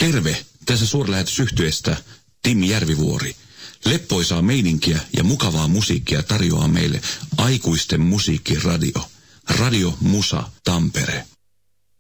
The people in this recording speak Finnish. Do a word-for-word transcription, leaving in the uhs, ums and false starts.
Terve, tässä suurlähetysyhtyeestä Tim Järvivuori. Leppoisaa meininkiä ja mukavaa musiikkia tarjoaa meille aikuisten musiikkiradio. Radio Musa Tampere.